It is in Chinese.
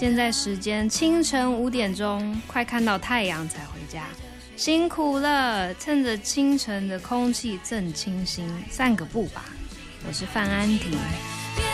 现在时间清晨5点钟，快看到太阳才回家，辛苦了！趁着清晨的空气正清新，散个步吧。我是范安婷。